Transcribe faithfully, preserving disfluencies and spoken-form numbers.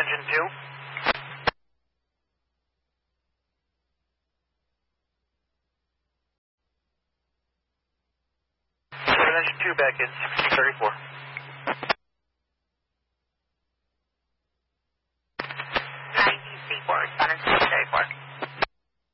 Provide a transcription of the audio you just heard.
engine two. Seven engine two back in sixteen thirty-four.